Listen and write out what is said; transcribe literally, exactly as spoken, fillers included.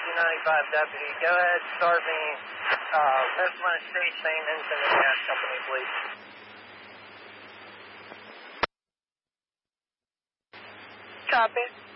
ninety-five deputy. Go ahead, start me, uh, estimate state maintenance and the gas company, please. Copy.